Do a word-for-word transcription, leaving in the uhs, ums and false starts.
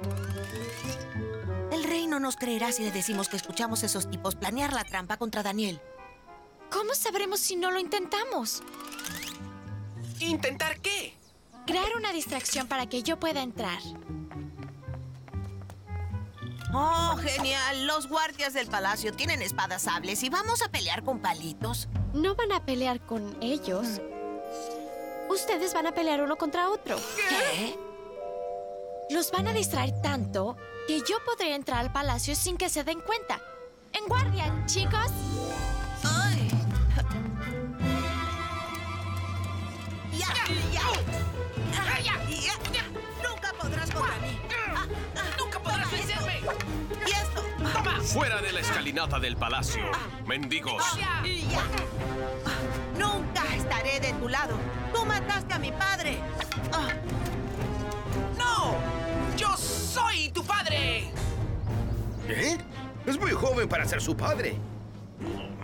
El rey no nos creerá si le decimos que escuchamos a esos tipos planear la trampa contra Daniel. ¿Cómo sabremos si no lo intentamos? ¿Intentar qué? Crear una distracción para que yo pueda entrar. ¡Oh, genial! Los guardias del palacio tienen espadas sables y vamos a pelear con palitos. No van a pelear con ellos. Ustedes van a pelear uno contra otro. ¿Qué? Los van a distraer tanto que yo podré entrar al palacio sin que se den cuenta. ¡En guardia, chicos! ¡Ay! ¡Ya! ¡Ya! ¡Ah, ya! ¡Ya! ¡Nunca podrás contra mí! Ah, ah, ¡Nunca podrás toma esto. vencerme! ¡Y esto! ¡Toma! ¡Fuera de la escalinata del palacio! ¡Mendigos! ¡Ya! ¡Ya! Ah, ¡Nunca estaré de tu lado! ¡Tú mataste a mi padre! Ah, ¡No! ¡Yo soy tu padre! ¿Eh? Es muy joven para ser su padre.